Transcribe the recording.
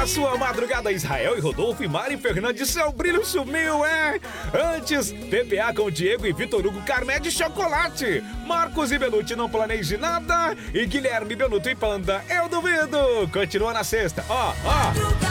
sua madrugada, Israel e Rodolfo e Mari Fernandes, seu brilho sumiu, é? Antes, PPA com Diego e Vitor Hugo, Carmé de chocolate. Marcos e Benuti, não planeje nada. E Guilherme, Benuto e Panda, eu duvido. Continua na sexta, ó.